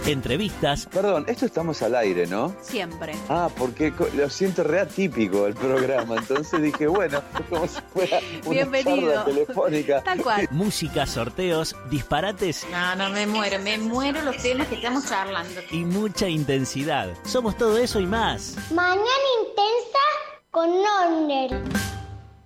entrevistas. Perdón, esto estamos al aire, ¿no? Siempre. Ah, porque lo siento re atípico el programa, entonces dije, bueno, es como si fuera una Bienvenido. charla telefónica. Tal cual. Música, sorteos, disparates No, me muero los temas que estamos charlando. y mucha intensidad. Somos todo eso y más. Mañana intensa con Nonder.